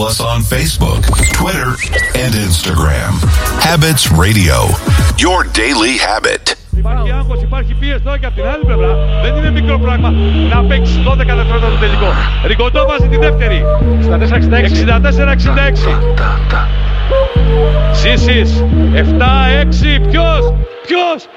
Follow us on Facebook, Twitter, and Instagram. Habits Radio, your daily habit. Υπάρχει άγχος, υπάρχει πίεση τώρα και από την άλλη πλευρά. Δεν είναι μικρό πράγμα να παίξεις 12 δευτερόλεπτα το τελικό. Ριγκοντό βάζει τη δεύτερη. 64-66. Ζήσης. 7-6. Ποιος?